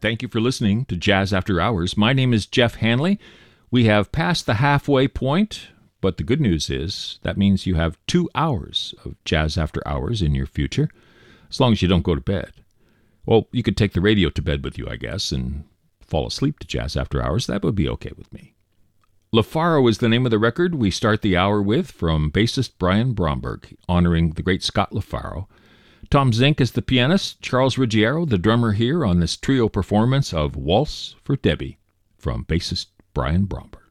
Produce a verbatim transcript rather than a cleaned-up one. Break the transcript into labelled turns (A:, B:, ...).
A: Thank you for listening to Jazz After Hours. My name is Jeff Hanley. We have passed the halfway point, but the good news is that means you have two hours of Jazz After Hours in your future, as long as you don't go to bed. Well, you could take the radio to bed with you, I guess, and fall asleep to Jazz After Hours. That would be okay with me. LaFaro is the name of the record we start the hour with from bassist Brian Bromberg, honoring the great Scott LaFaro. Tom Zink is the pianist, Charles Ruggiero, the drummer here on this trio performance of Waltz for Debbie from bassist Brian Bromberg.